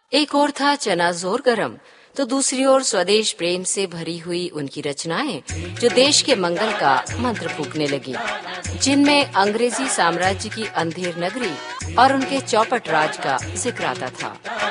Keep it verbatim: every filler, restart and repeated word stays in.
एक ओर था चना जोर गरम, तो दूसरी ओर स्वदेश प्रेम से भरी हुई उनकी रचनाएं जो देश के मंगल का मंत्र फूकने लगी, जिनमें अंग्रेजी साम्राज्य की अंधेर नगरी और उनके चौपट राज का जिक्र आता था।